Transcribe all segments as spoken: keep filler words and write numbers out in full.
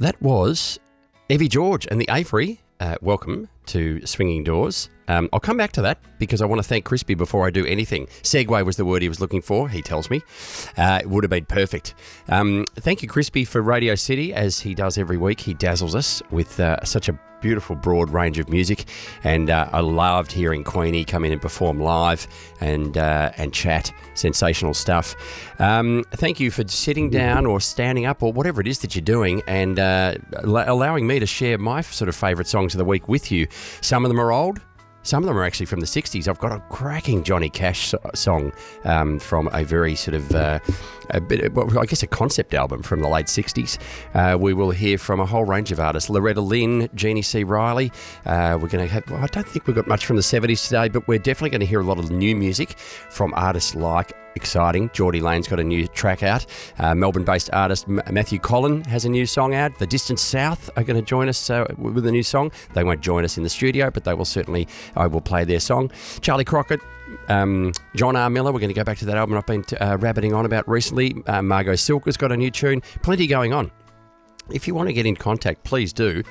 That was Evie George and the Avery. Uh, welcome to Swinging Doors. Um, I'll come back to that because I want to thank Crispy before I do anything. Segue was the word he was looking for, he tells me. Uh, it would have been perfect. Um, thank you, Crispy, for Radio City, as he does every week. He dazzles us with uh, such a beautiful broad range of music, and uh, I loved hearing Queenie come in and perform live and uh, and chat. Sensational stuff. Um, thank you for sitting down or standing up or whatever it is that you're doing and uh, allowing me to share my sort of favourite songs of the week with you. Some of them are old. Some of them are actually from the sixties. I've got a cracking Johnny Cash so- song um, from a very sort of, uh, a bit, well, I guess a concept album from the late sixties. Uh, we will hear from a whole range of artists. Loretta Lynn, Jeannie C. Riley. Uh, we're going to have, well, I don't think we've got much from the seventies today, but we're definitely going to hear a lot of new music from artists like exciting. Geordie Lane's got a new track out. Uh, Melbourne-based artist M- Matthew Collin has a new song out. The Distant South are going to join us uh, with a new song. They won't join us in the studio, but they will certainly, I will play their song. Charlie Crockett, um, John R. Miller, we're going to go back to that album I've been uh, rabbiting on about recently. Uh, Margot Silk has got a new tune. Plenty going on. If you want to get in contact, please do.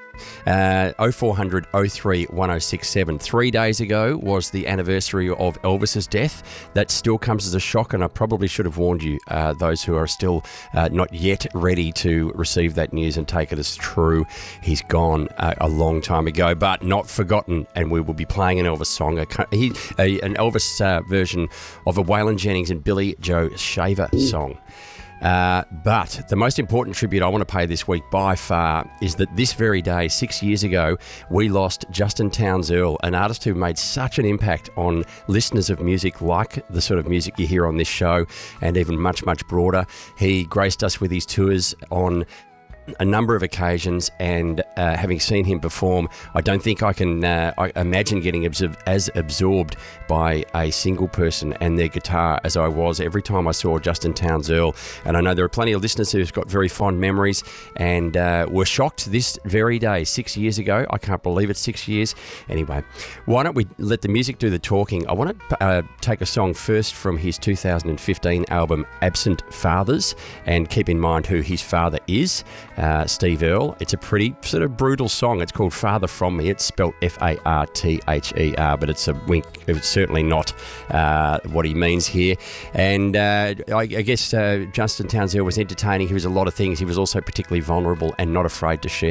Uh, oh four hundred oh three one oh six seven. Three days ago was the anniversary of Elvis's death. That still comes as a shock, and I probably should have warned you, uh, those who are still uh, not yet ready to receive that news and take it as true. He's gone uh, a long time ago, but not forgotten, and we will be playing an Elvis song, a, he, a, an Elvis uh, version of a Waylon Jennings and Billy Joe Shaver song. Uh, but the most important tribute I want to pay this week by far is that this very day, six years ago, we lost Justin Townes Earle, an artist who made such an impact on listeners of music like the sort of music you hear on this show and even much, much broader. He graced us with his tours on a number of occasions, and uh, having seen him perform, I don't think I can uh, I imagine getting absor- as absorbed by a single person and their guitar as I was every time I saw Justin Townes Earle. And I know there are plenty of listeners who've got very fond memories and uh, were shocked this very day, six years ago. I can't believe it's six years. Anyway, why don't we let the music do the talking? I want to uh, take a song first from his two thousand fifteen album Absent Fathers, and keep in mind who his father is. Uh, Steve Earle. It's a pretty sort of brutal song. It's called Farther From Me. It's spelled F A R T H E R, but it's a wink. It's certainly not uh, what he means here. And uh, I, I guess uh, Justin Townes Earle was entertaining. He was a lot of things. He was also particularly vulnerable and not afraid to share